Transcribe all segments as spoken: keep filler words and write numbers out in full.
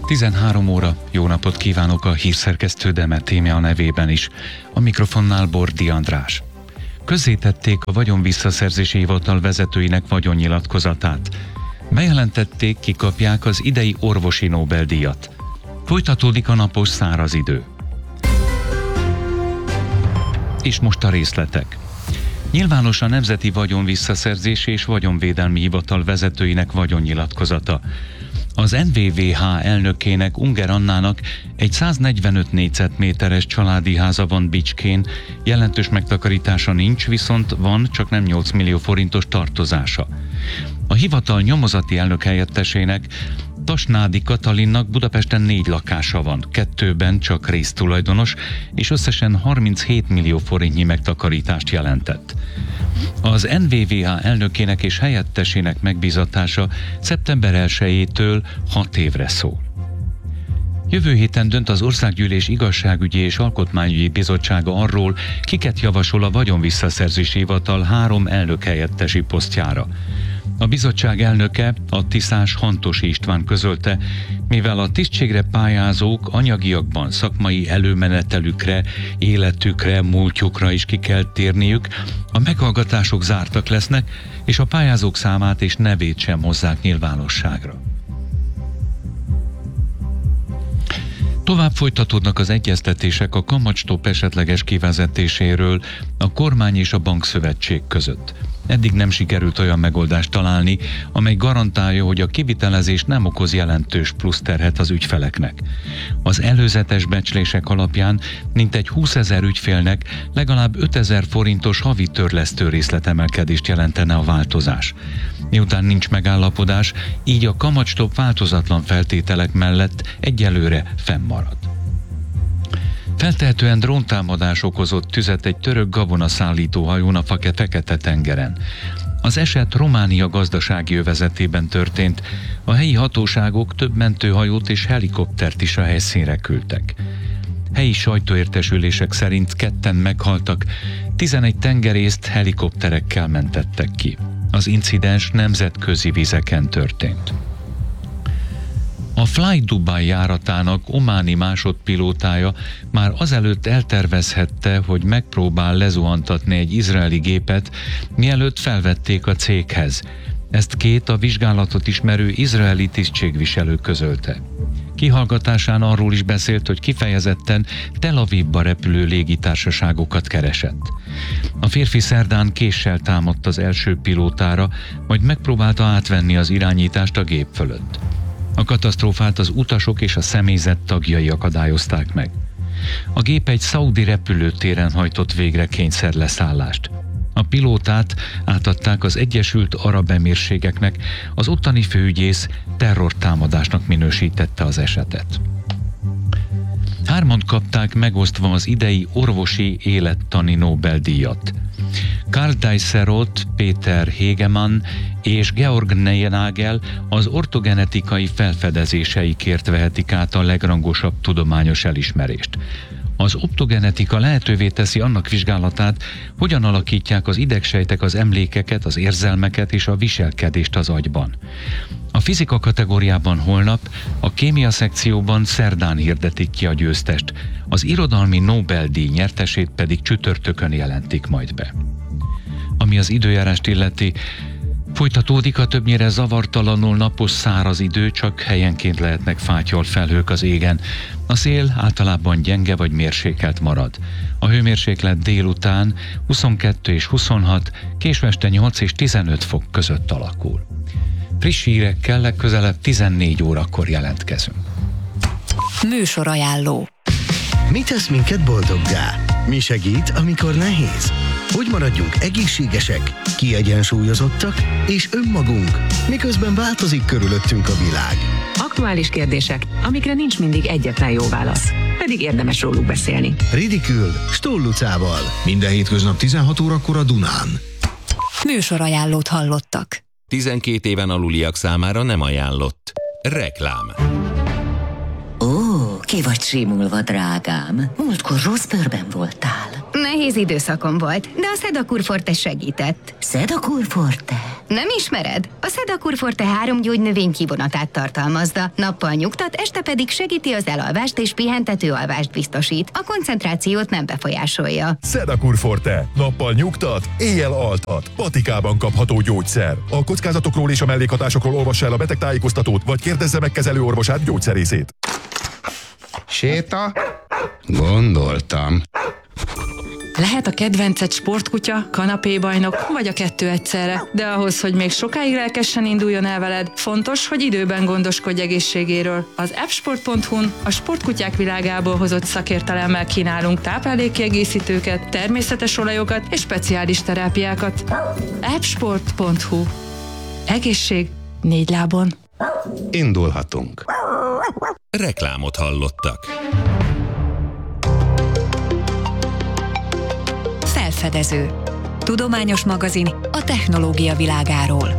tizenhárom óra, jó napot kívánok a hírszerkesztő Demet Tímea nevében is. A mikrofonnál Bordi András. Közzétették a vagyonvisszaszerzési hivatal vezetőinek vagyonnyilatkozatát. Bejelentették, kikapják az idei orvosi Nobel-díjat. Folytatódik a napos száraz idő. És most a részletek. Nyilvános a Nemzeti Vagyonvisszaszerzési és Vagyonvédelmi Hivatal vezetőinek vagyonnyilatkozata. Az en vé vé há elnökének, Unger Annának egy száznegyvenöt négyzetméteres családi háza van Bicskén, jelentős megtakarítása nincs, viszont van csak nem nyolc millió forintos tartozása. A hivatal nyomozati elnök helyettesének, Tasnádi Katalinnak Budapesten négy lakása van, kettőben csak résztulajdonos, és összesen harminchét millió forintnyi megtakarítást jelentett. Az en vé vé há elnökének és helyettesének megbízatása szeptember elsejétől hat évre szól. Jövő héten dönt az Országgyűlés Igazságügyi és Alkotmányügyi Bizottsága arról, kiket javasol a Vagyonvisszaszerzési Hivatal három elnök helyettesi posztjára. A bizottság elnöke, a tiszás Hantosi István közölte, mivel a tisztségre pályázók anyagiakban szakmai előmenetelükre, életükre, múltjukra is ki kell térniük, a meghallgatások zártak lesznek, és a pályázók számát és nevét sem hozzák nyilvánosságra. Tovább folytatódnak az egyeztetések a kamatstopp esetleges kivezetéséről a kormány és a bankszövetség között. Eddig nem sikerült olyan megoldást találni, amely garantálja, hogy a kivitelezés nem okoz jelentős pluszterhet az ügyfeleknek. Az előzetes becslések alapján mintegy húszezer ügyfélnek legalább ötezer forintos havi törlesztő részletemelkedést jelentene a változás. Miután nincs megállapodás, így a kamatstopp változatlan feltételek mellett egyelőre fennmarad. Feltehetően dróntámadás okozott tüzet egy török gabonaszállító hajón a Fekete-tengeren. Az eset Románia gazdasági övezetében történt, a helyi hatóságok több mentőhajót és helikoptert is a helyszínre küldtek. Helyi sajtóértesülések szerint ketten meghaltak, tizenegy tengerészt helikopterekkel mentettek ki. Az incidens nemzetközi vizeken történt. A Fly Dubai járatának ománi másodpilótája már azelőtt eltervezhette, hogy megpróbál lezuhantatni egy izraeli gépet, mielőtt felvették a céghez. Ezt két a vizsgálatot ismerő izraeli tisztségviselő közölte. Kihallgatásán arról is beszélt, hogy kifejezetten Tel Avivba repülő légitársaságokat keresett. A férfi szerdán késsel támadt az első pilótára, majd megpróbálta átvenni az irányítást a gép fölött. A katasztrófát az utasok és a személyzet tagjai akadályozták meg. A gép egy szaudi repülőtéren hajtott végre kényszerleszállást. A pilótát átadták az Egyesült Arab Emírségeknek, az ottani főügyész terrortámadásnak minősítette az esetet. Hárman kapták megosztva az idei orvosi élettani Nobel-díjat. Karl Dijsselroth, Peter Hegemann és Georg Nagel az ortogenetikai felfedezéseikért vehetik át a legrangosabb tudományos elismerést. Az optogenetika lehetővé teszi annak vizsgálatát, hogyan alakítják az idegsejtek az emlékeket, az érzelmeket és a viselkedést az agyban. A fizika kategóriában holnap, a kémia szekcióban szerdán hirdetik ki a győztest, az irodalmi Nobel-díj nyertesét pedig csütörtökön jelentik majd be. Ami az időjárást illeti, folytatódik a többnyire zavartalanul napos száraz idő, csak helyenként lehetnek fátyolt felhők az égen. A szél általában gyenge vagy mérsékelt marad. A hőmérséklet délután huszonkettő és huszonhat, késő este nyolc és tizenöt fok között alakul. Friss hírekkel legközelebb tizennégy órakor jelentkezünk. Műsorajánló. Mi tesz minket boldoggá? Mi segít, amikor nehéz? Hogy maradjunk egészségesek, kiegyensúlyozottak és önmagunk, miközben változik körülöttünk a világ? Aktuális kérdések, amikre nincs mindig egyetlen jó válasz, pedig érdemes róluk beszélni. Ridikül Stoll Lucával. Minden hétköznap tizenhat órakor a Dunán. Műsorajánlót hallottak. tizenkét éven aluliak számára nem ajánlott. Reklám. Ó, ki vagy simulva, drágám. Múltkor rossz bőrben voltál. Nehéz időszakom volt, de a Sedakur Forte segített. Sedakur Forte? Nem ismered? A Sedakur Forte három gyógynövény kivonatát tartalmazza. Nappal nyugtat, este pedig segíti az elalvást és pihentető alvást biztosít. A koncentrációt nem befolyásolja. Sedakur Forte. Nappal nyugtat, éjjel altat. Patikában kapható gyógyszer. A kockázatokról és a mellékhatásokról olvassa el a betegtájékoztatót, vagy kérdezze meg kezelőorvosát, gyógyszerészét. Séta? Gondoltam. Lehet a kedvenced sportkutya, kanapébajnok, vagy a kettő egyszerre. De ahhoz, hogy még sokáig lelkesen induljon el veled, fontos, hogy időben gondoskodj egészségéről. Az appsport pont hu-n a sportkutyák világából hozott szakértelemmel kínálunk táplálékkiegészítőket, természetes olajokat és speciális terápiákat. appsport pont hu. Egészség négy lábon. Indulhatunk. Reklámot hallottak. Felfedező. Tudományos magazin a technológia világáról.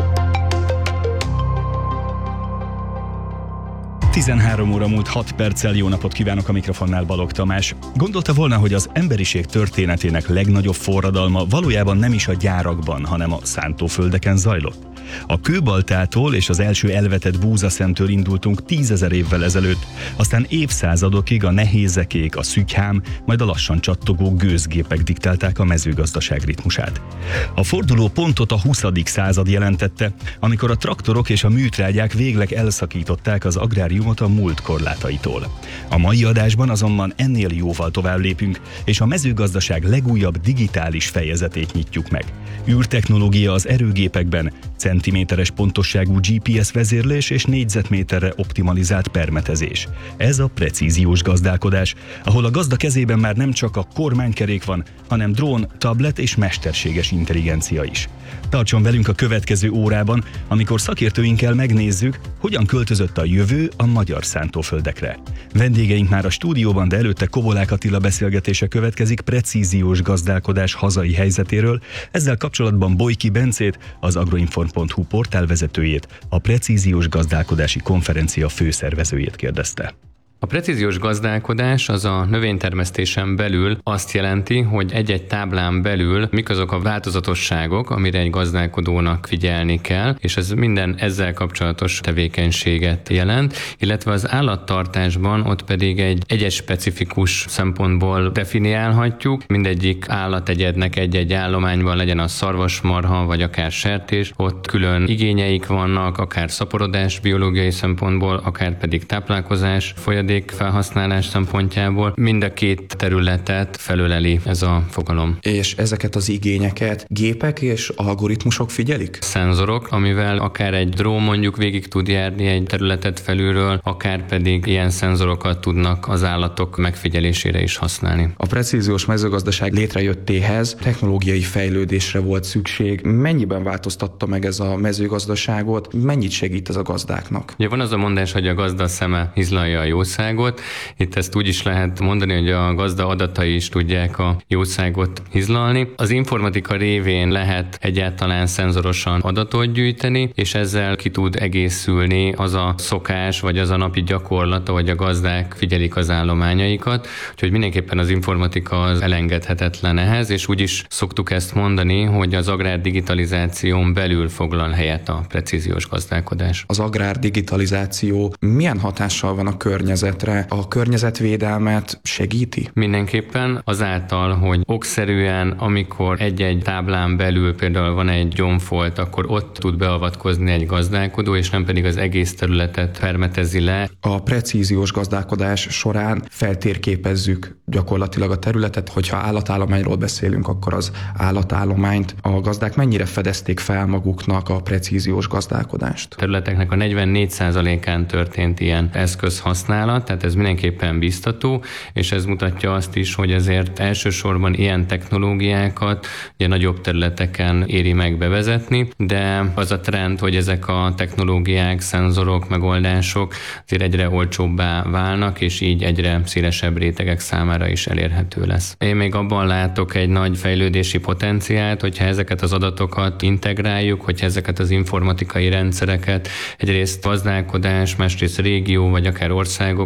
tizenhárom óra múlt hat perccel, jó napot kívánok, a mikrofonnál Balogh Tamás. Gondolta volna, hogy az emberiség történetének legnagyobb forradalma valójában nem is a gyárakban, hanem a szántóföldeken zajlott? A kőbaltától és az első elvetett búzaszemtől indultunk tízezer évvel ezelőtt, aztán évszázadokig a nehézekék, a szügyhám, majd a lassan csattogó gőzgépek diktálták a mezőgazdaság ritmusát. A forduló pontot a huszadik század jelentette, amikor a traktorok és a műtrágyák végleg elszakították az agráriumot a múlt korlátaitól. A mai adásban azonban ennél jóval tovább lépünk, és a mezőgazdaság legújabb digitális fejezetét nyitjuk meg. Űrtechnológia az erőgépekben, centiméteres pontosságú gé pé es vezérlés és négyzetméterre optimalizált permetezés. Ez a precíziós gazdálkodás, ahol a gazda kezében már nem csak a kormánykerék van, hanem drón, tablet és mesterséges intelligencia is. Tartson velünk a következő órában, amikor szakértőinkkel megnézzük, hogyan költözött a jövő a magyar szántóföldekre. Vendégeink már a stúdióban, de előtte Kobolák Attila beszélgetése következik precíziós gazdálkodás hazai helyzetéről. Ezzel kapcsolatban Bojki Bencét, az agroinform pont hu portál vezetőjét, a precíziós gazdálkodási konferencia főszervezőjét kérdezte. A precíziós gazdálkodás az a növénytermesztésen belül azt jelenti, hogy egy-egy táblán belül mik azok a változatosságok, amire egy gazdálkodónak figyelni kell, és ez minden ezzel kapcsolatos tevékenységet jelent, illetve az állattartásban ott pedig egy egyes specifikus szempontból definiálhatjuk. Mindegyik állategyednek egy-egy állományban, legyen az szarvasmarha, vagy akár sertés, ott külön igényeik vannak, akár szaporodás biológiai szempontból, akár pedig táplálkozás, folyadék felhasználás szempontjából. Mind a két területet felöleli ez a fogalom. És ezeket az igényeket gépek és algoritmusok figyelik? Szenzorok, amivel akár egy drón mondjuk végig tud járni egy területet felülről, akár pedig ilyen szenzorokat tudnak az állatok megfigyelésére is használni. A precíziós mezőgazdaság létrejöttéhez technológiai fejlődésre volt szükség. Mennyiben változtatta meg ez a mezőgazdaságot? Mennyit segít ez a gazdáknak? Ugye van az a mondás, hogy a gazda szeme hizlalja a jószágot. Itt ezt úgy is lehet mondani, hogy a gazda adatai is tudják a jószágot hizlalni. Az informatika révén lehet egyáltalán szenzorosan adatot gyűjteni, és ezzel ki tud egészülni az a szokás, vagy az a napi gyakorlat, ahogy a gazdák figyelik az állományaikat. Úgyhogy mindenképpen az informatika az elengedhetetlen ehhez, és úgy is szoktuk ezt mondani, hogy az agrárdigitalizáción belül foglal helyet a precíziós gazdálkodás. Az agrárdigitalizáció milyen hatással van a környezetre? A környezetvédelmet segíti? Mindenképpen azáltal, hogy okszerűen, amikor egy-egy táblán belül például van egy gyomfolt, akkor ott tud beavatkozni egy gazdálkodó, és nem pedig az egész területet permetezi le. A precíziós gazdálkodás során feltérképezzük gyakorlatilag a területet, hogyha állatállományról beszélünk, akkor az állatállományt. A gazdák mennyire fedezték fel maguknak a precíziós gazdálkodást? A területeknek a negyvennégy százalékán történt ilyen eszközhasználat, tehát ez mindenképpen biztató, és ez mutatja azt is, hogy ezért elsősorban ilyen technológiákat ugye nagyobb területeken éri meg bevezetni, de az a trend, hogy ezek a technológiák, szenzorok, megoldások azért egyre olcsóbbá válnak, és így egyre szélesebb rétegek számára is elérhető lesz. Én még abban látok egy nagy fejlődési potenciált, hogyha ezeket az adatokat integráljuk, hogyha ezeket az informatikai rendszereket egyrészt gazdálkodás, másrészt régió, vagy akár országok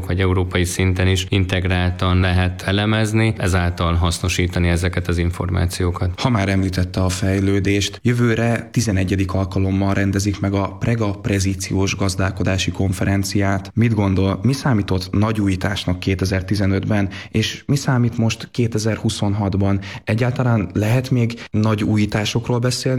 országok vagy európai szinten is integráltan lehet elemezni, ezáltal hasznosítani ezeket az információkat. Ha már említette a fejlődést, jövőre tizenegyedik alkalommal rendezik meg a Prega prezíciós gazdálkodási konferenciát. Mit gondol, mi számított nagy újításnak kétezer-tizenötben, és mi számít most kétezer-huszonhatban? Egyáltalán lehet még nagy újításokról beszélni,